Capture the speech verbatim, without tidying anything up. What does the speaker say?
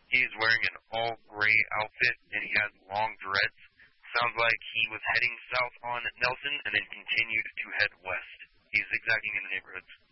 He is wearing an all-gray outfit, and he has long dreads. Sounds like he was heading south on Nelson and then continued to head west. He's zigzagging in the neighborhoods.